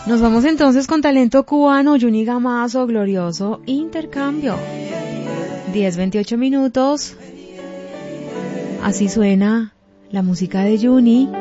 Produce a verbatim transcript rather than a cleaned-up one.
Nos vamos entonces con talento cubano, Juni Gamazo, glorioso intercambio. diez veintiocho minutos. Así suena la música de Juni.